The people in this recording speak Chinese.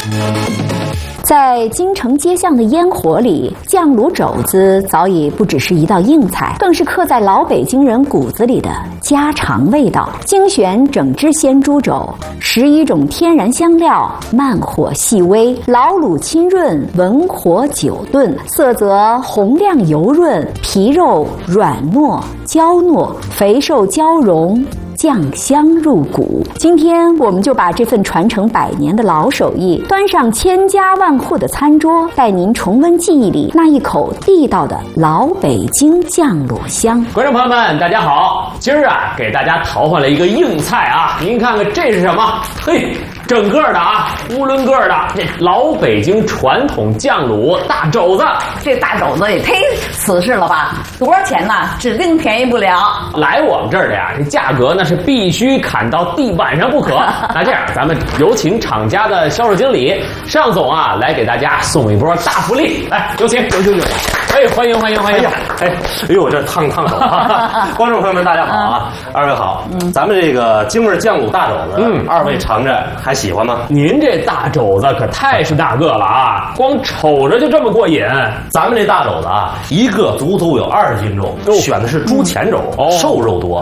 在京城街巷的烟火里，酱卤肘子早已不只是一道硬菜，更是刻在老北京人骨子里的家常味道。精选整只鲜猪肘，11种天然香料，慢火细煨，老卤亲润，文火久炖，色泽红亮油润，皮肉软糯娇糯，肥瘦交融，酱香入骨。今天我们就把这份传承100年的老手艺端上千家万户的餐桌，带您重温记忆里那一口地道的老北京酱卤香。 观众朋友们，大家好！今儿啊，给大家淘换了一个硬菜啊，您看看这是什么？嘿，整个的啊，乌伦个的这老北京传统酱卤大肘子。 这大肘子也忒瓷实了吧？多少钱呢？指定便宜不了。 来我们这儿的呀，这价格那是必须砍到地板上不可。那这样，咱们有请厂家的销售经理尚总啊，来给大家送一波大福利。来，有请，有。哎，欢迎！ 哎呦，这烫手啊！观众朋友们，大家好啊！二位好，咱们这个京味酱卤大肘子，二位尝着还喜欢吗？ 您这大肘子可太是大个了啊！光瞅着就这么过瘾。 咱们这大肘子啊，一个足足有20斤重，选的是猪前肘，瘦肉多。